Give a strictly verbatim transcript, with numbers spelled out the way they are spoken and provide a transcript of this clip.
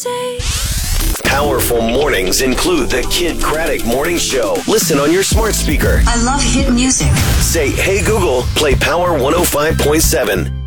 say. Powerful mornings include the Kid Craddock Morning Show. Listen on your smart speaker. I love hit music. Say, hey Google, play Power one oh five point seven.